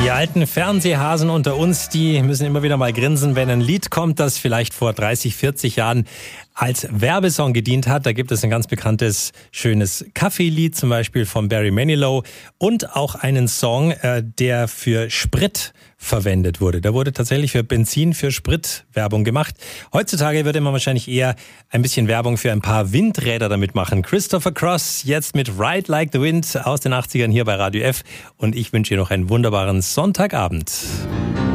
Die alten Fernsehhasen unter uns, die müssen immer wieder mal grinsen, wenn ein Lied kommt, das vielleicht vor 30, 40 Jahren als Werbesong gedient hat. Da gibt es ein ganz bekanntes, schönes Kaffeelied, zum Beispiel von Barry Manilow, und auch einen Song, der für Sprit verwendet wurde. Da wurde tatsächlich für Benzin, für Sprit Werbung gemacht. Heutzutage würde man wahrscheinlich eher ein bisschen Werbung für ein paar Windräder damit machen. Christopher Cross jetzt mit Ride Like the Wind aus den 80ern hier bei Radio F. Und ich wünsche dir noch einen wunderbaren Sonntagabend.